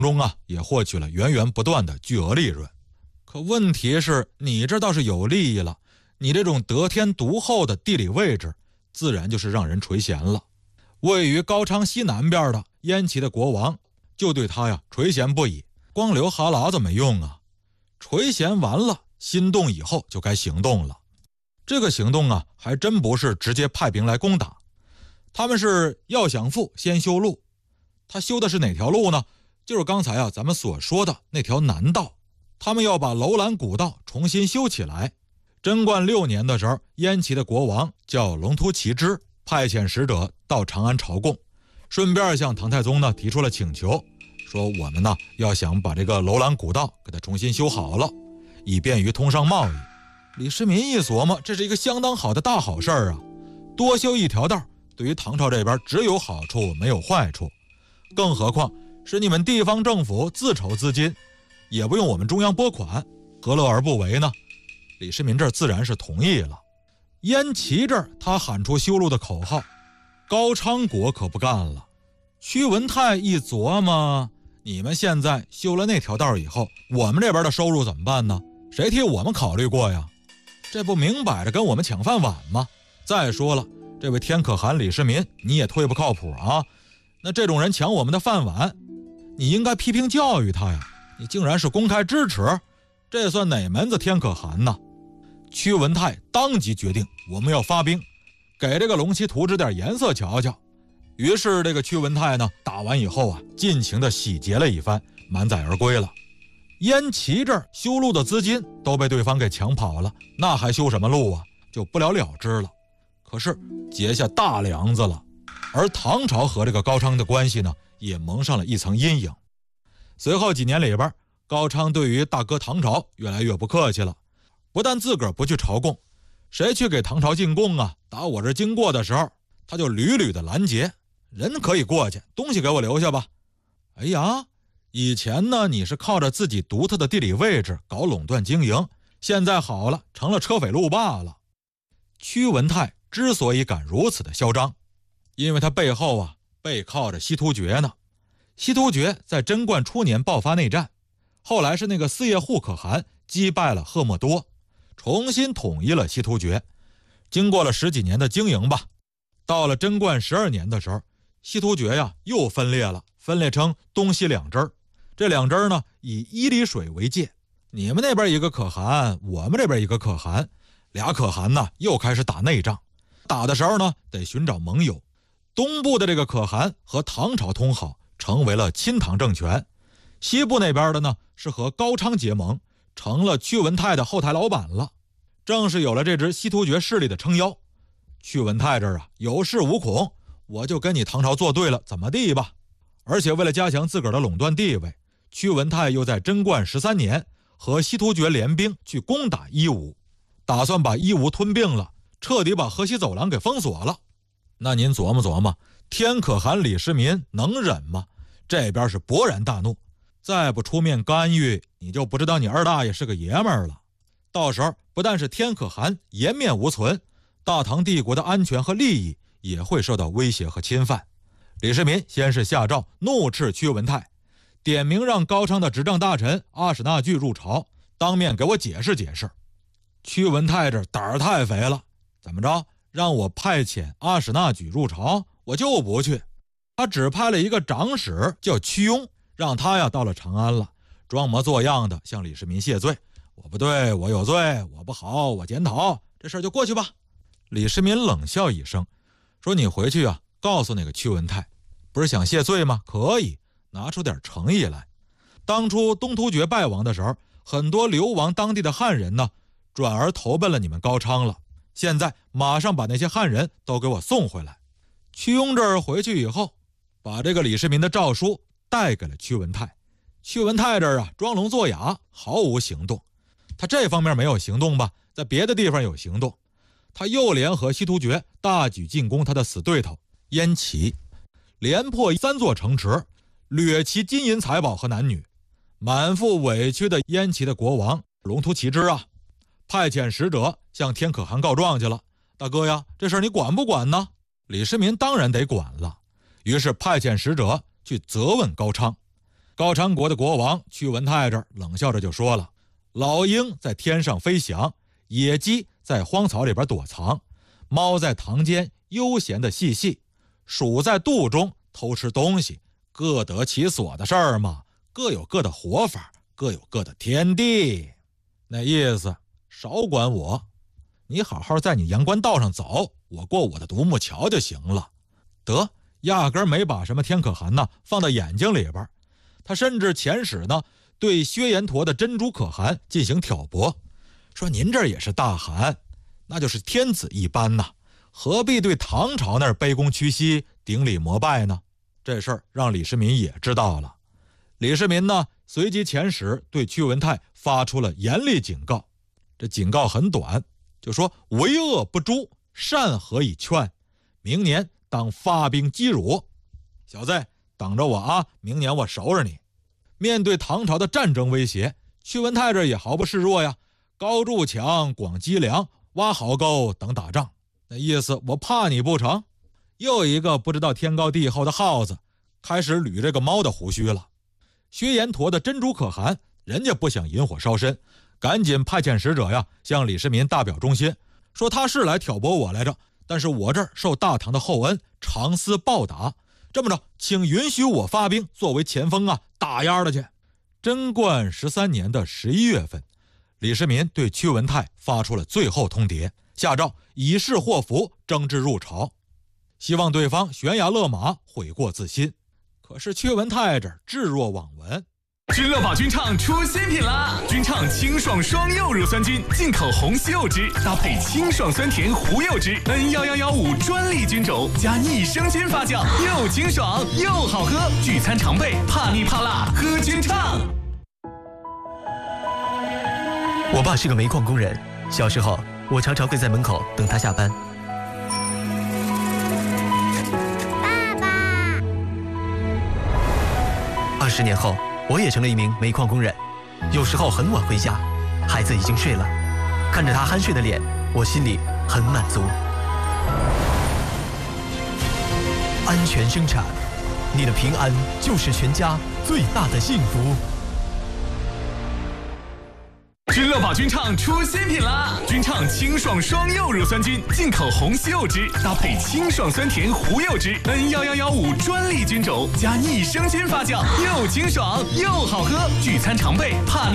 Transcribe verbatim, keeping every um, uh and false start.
中啊也获取了源源不断的巨额利润。可问题是，你这倒是有利益了，你这种得天独厚的地理位置，自然就是让人垂涎了。位于高昌西南边的燕齐的国王就对他呀垂涎不已，光流哈喇子没用啊，垂涎完了，心动以后就该行动了。这个行动啊，还真不是直接派兵来攻打，他们是要想富先修路。他修的是哪条路呢？就是刚才啊咱们所说的那条南道。他们要把楼兰古道重新修起来。贞观六年的时候，燕齐的国王叫龙突骑之，派遣使者到长安朝贡，顺便向唐太宗呢提出了请求，说我们呢要想把这个楼兰古道给它重新修好了，以便于通商贸易。李世民一琢磨，这是一个相当好的大好事儿啊！多修一条道，对于唐朝这边只有好处没有坏处，更何况是你们地方政府自筹资金，也不用我们中央拨款，何乐而不为呢？李世民这自然是同意了。燕齐这儿他喊出修路的口号，高昌国可不干了。屈文泰一琢磨，你们现在修了那条道以后，我们这边的收入怎么办呢？谁替我们考虑过呀？这不明摆着跟我们抢饭碗吗？再说了，这位天可汗李世民你也忒不靠谱啊！那这种人抢我们的饭碗，你应该批评教育他呀！你竟然是公开支持，这算哪门子天可汗呢？屈文泰当即决定，我们要发兵，给这个龙旗图纸点颜色瞧瞧。于是这个屈文泰呢，打完以后啊，尽情的洗劫了一番，满载而归了。燕齐这儿修路的资金都被对方给抢跑了，那还修什么路啊？就不了了之了。可是结下大梁子了，而唐朝和这个高昌的关系呢，也蒙上了一层阴影。随后几年里边，高昌对于大哥唐朝越来越不客气了，不但自个儿不去朝贡，谁去给唐朝进贡啊，打我这经过的时候，他就屡屡的拦截，人可以过去，东西给我留下吧。哎呀，以前呢你是靠着自己独特的地理位置搞垄断经营，现在好了，成了车匪路霸了。屈文泰之所以敢如此的嚣张，因为他背后啊背靠着西突厥呢。西突厥在贞观初年爆发内战，后来是那个四叶护可汗击败了赫默多，重新统一了西突厥。经过了十几年的经营吧，到了贞观十二年的时候，西突厥呀又分裂了，分裂成东西两支儿。这两支儿呢以伊犁水为界，你们那边一个可汗，我们这边一个可汗，俩可汗呢又开始打内仗。打的时候呢得寻找盟友，东部的这个可汗和唐朝通好，成为了亲唐政权。西部那边的呢是和高昌结盟，成了屈文泰的后台老板了。正是有了这支西突厥势力的撑腰，屈文泰这儿啊有恃无恐，我就跟你唐朝作对了，怎么地吧。而且为了加强自个儿的垄断地位，屈文泰又在贞观十三年和西突厥联兵去攻打伊吾，打算把伊吾吞并了，彻底把河西走廊给封锁了。那您琢磨琢磨，天可汗李世民能忍吗？这边是勃然大怒，再不出面干预，你就不知道你二大爷是个爷们儿了。到时候不但是天可汗颜面无存，大唐帝国的安全和利益也会受到威胁和侵犯。李世民先是下诏怒斥屈文泰，点名让高昌的执政大臣阿史那具入朝，当面给我解释解释。屈文泰这胆儿太肥了，怎么着，让我派遣阿史那举入朝，我就不去。他只派了一个长史叫屈庸，让他呀到了长安了，装模作样的向李世民谢罪，我不对，我有罪，我不好，我检讨，这事儿就过去吧。李世民冷笑一声，说你回去啊告诉那个屈文泰，不是想谢罪吗？可以拿出点诚意来。当初东突厥败亡的时候，很多流亡当地的汉人呢转而投奔了你们高昌了，现在马上把那些汉人都给我送回来。屈庸这儿回去以后，把这个李世民的诏书带给了屈文泰。屈文泰这儿啊装聋作哑，毫无行动。他这方面没有行动吧，在别的地方有行动。他又联合西突厥大举进攻他的死对头燕齐，连破三座城池，掠其金银财宝和男女。满腹委屈的燕齐的国王龙突骑之啊，派遣使者向天可汗告状去了。大哥呀，这事儿你管不管呢？李世民当然得管了，于是派遣使者去责问高昌。 高昌国的国王屈文泰这儿冷笑着就说了：老鹰在天上飞翔，野鸡在荒草里边躲藏，猫在堂间悠闲的嬉戏，鼠在肚中偷吃东西，各得其所的事儿嘛，各有各的活法，各有各的天地。那意思少管我，你好好在你阳关道上走，我过我的独木桥就行了。得，压根儿没把什么天可汗呢放到眼睛里边。他甚至遣使呢对薛延陀的珍珠可汗进行挑拨，说您这也是大汗，那就是天子一般呐，何必对唐朝那儿卑躬屈膝顶礼膜拜呢？这事儿让李世民也知道了。李世民呢随即遣使对屈文泰发出了严厉警告，这警告很短，就说为恶不诛，善何以劝，明年当发兵击汝。小子，等着我啊，明年我收拾你。面对唐朝的战争威胁，屈文泰这也毫不示弱呀，高筑墙，广积粮，挖壕沟等打仗。那意思我怕你不成？又一个不知道天高地厚的耗子开始捋这个猫的胡须了。薛延陀的珍珠可汗人家不想引火烧身，赶紧派遣使者呀向李世民大表忠心，说他是来挑拨我来着，但是我这儿受大唐的厚恩，长思报答，这么着请允许我发兵作为前锋啊，打压了去。贞观十三年的十一月份，李世民对屈文泰发出了最后通牒，下诏以示祸福，征之入朝，希望对方悬崖勒马，悔过自新。可是屈文泰这儿置若罔闻。 君乐宝菌畅出新品啦！菌畅清爽双柚乳酸菌，进口红西柚汁搭配清爽酸甜胡柚汁 N 一一一五专利菌种，加益生菌发酵，又清爽又好喝。聚餐常备，怕腻怕辣，喝菌畅。 我爸是个煤矿工人，小时候我常常会在门口等他下班。 爸爸。 二十年后，我也成了一名煤矿工人，有时候很晚回家，孩子已经睡了，看着他酣睡的脸，我心里很满足。安全生产，你的平安就是全家最大的幸福。 君乐宝菌畅出新品啦！菌畅清爽双柚乳酸菌，进口红西柚汁搭配清爽酸甜胡柚汁 N 一一一五专利菌种，加益生菌发酵，又清爽又好喝。聚餐常备，怕